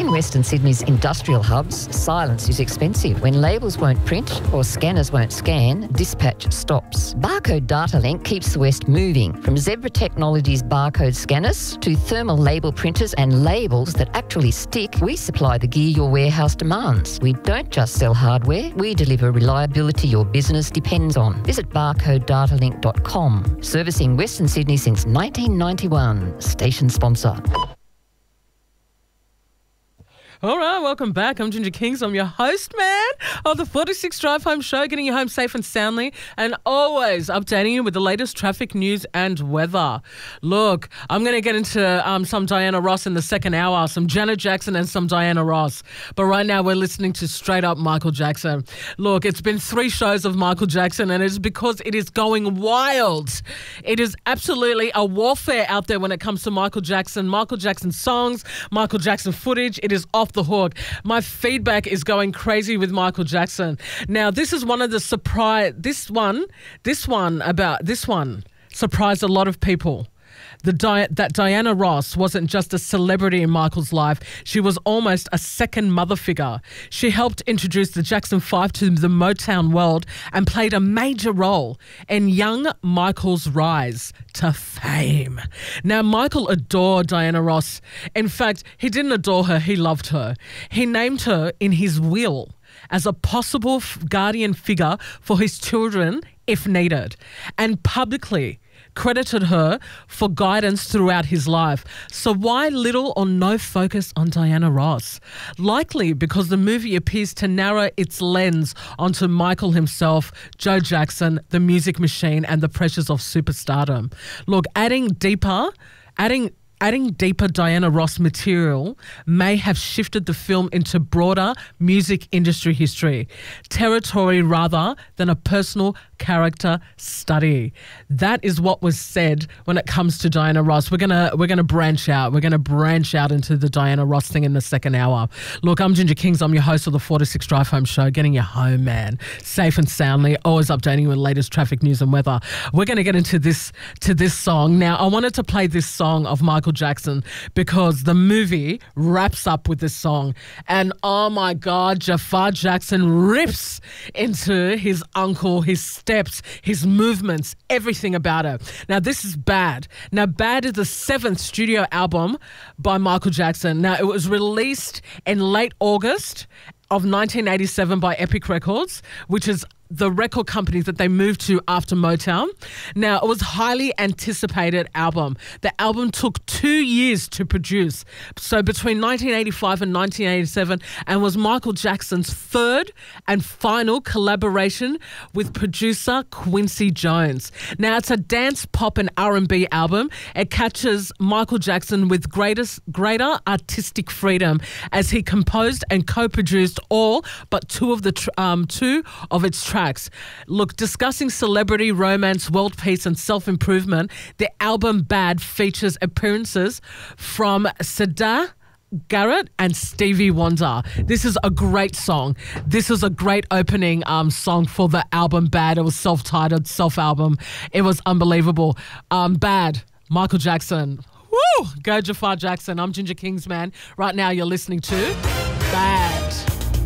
In Western Sydney's industrial hubs, silence is expensive. When labels won't print or scanners won't scan, dispatch stops. Barcode Data Link keeps the West moving, from Zebra Technologies barcode scanners to thermal label printers and labels that actually stick. We supply the gear your warehouse demands. We don't just sell hardware, we deliver reliability your business depends on. Visit barcodedatalink.com. Servicing Western Sydney since 1991. Station sponsor. All right, welcome back. I'm Ginger Kings. I'm your host, man, of the 46 Drive Home Show, getting you home safe and soundly, and always updating you with the latest traffic news and weather. Look, I'm going to get into some Diana Ross in the second hour, some Janet Jackson and some Diana Ross. But right now we're listening to straight up Michael Jackson. Look, it's been 3 shows of Michael Jackson, and it's because it is going wild. It is absolutely a warfare out there when it comes to Michael Jackson songs, Michael Jackson footage. It is off the hook. My feedback is going crazy with Michael Jackson. Now, this is one of the surprise. This one surprised a lot of people. That Diana Ross wasn't just a celebrity in Michael's life. She was almost a second mother figure. She helped introduce the Jackson 5 to the Motown world and played a major role in young Michael's rise to fame. Now, Michael adored Diana Ross. In fact, he didn't adore her, he loved her. He named her in his will as a possible guardian figure for his children if needed, and publicly credited her for guidance throughout his life. So why little or no focus on Diana Ross? Likely because the movie appears to narrow its lens onto Michael himself, Joe Jackson, the music machine, and the pressures of superstardom. Look, adding deeper Diana Ross material may have shifted the film into broader music industry history territory rather than a personal character study. That is what was said when it comes to Diana Ross. We're gonna branch out. We're gonna branch out into the Diana Ross thing in the second hour. Look, I'm Ginger Kings. I'm your host of the 46 Drive Home Show, getting you home, man, safe and soundly. Always updating you with the latest traffic news and weather. We're gonna get into this song now. I wanted to play this song of Michael Jackson because the movie wraps up with this song, and oh my God, Jafar Jackson rips into his uncle, his steps, his movements, everything about it. Now, this is Bad. Now, Bad is the 7th studio album by Michael Jackson. Now, it was released in late August of 1987 by Epic Records, which is the record company that they moved to after Motown. Now, it was a highly anticipated album. The album took 2 years to produce, so between 1985 and 1987, and was Michael Jackson's third and final collaboration with producer Quincy Jones. Now, it's a dance, pop, and R&B album. It catches Michael Jackson with greater artistic freedom as he composed and co-produced all but two of its tracks. Look, discussing celebrity, romance, world peace, and self-improvement, the album Bad features appearances from Siedah Garrett and Stevie Wonder. This is a great song. This is a great opening song for the album Bad. It was self-titled, self-album. It was unbelievable. Bad, Michael Jackson. Woo! Go Jafar Jackson. I'm Ginger Kings, man. Right now you're listening to Bad.